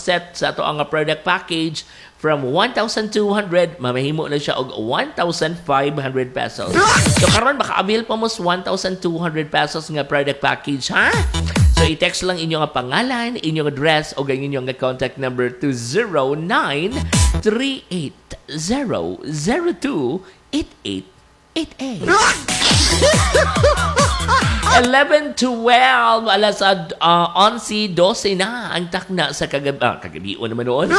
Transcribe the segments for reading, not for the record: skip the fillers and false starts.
set sa ato ang product package from 1,200, mamahimo na siya og 1,500 pesos. So karon maka-avail pa mo sa 1,200 pesos nga product package, ha? So i-text lang inyong nga pangalan, inyong address o ganyan inyong nga contact number to 0938-002-8888. 11:12, alas 11:12 na ang takna sa kagabi o naman noon.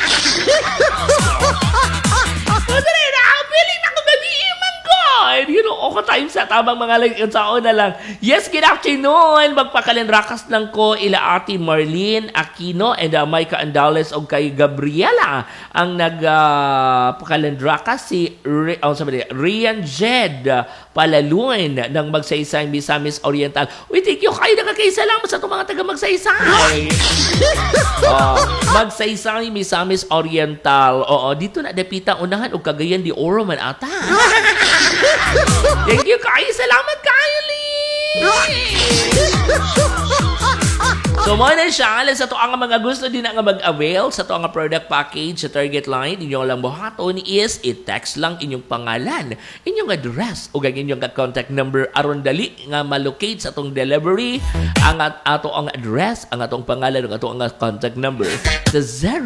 Dali na, feeling na kagabi, man God. You know, ako time sa tabang mga taon na lang. Yes, good afternoon. Magpakalenrakas lang ko ila Ate Marlene Aquino and Micah Andales o kay Gabriela ang nagpakalenrakas si Rian Jed Palaluin ng Magsaysay Misamis Oriental. Uy, thank you kayo nakakaisalamat sa itong mga taga Magsaysay. Magsaysay Misamis Oriental. Oo, dito na dapita unahan o Cagayan de Oro man ata. Thank you kayo. Salamat kayo, Lee. So, mo na siya. Sa ito ang mga gusto din nga mag-avail sa ito ang product package sa target line. Inyong lang buhaton is i-text lang inyong pangalan, inyong address o inyong contact number aron dali nga malocate sa itong delivery ang ato ang address, ang atong pangalan, ang atong contact number sa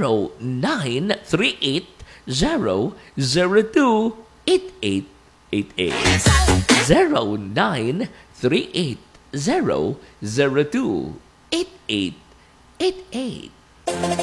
0938-002-8888. 0938-002-8888.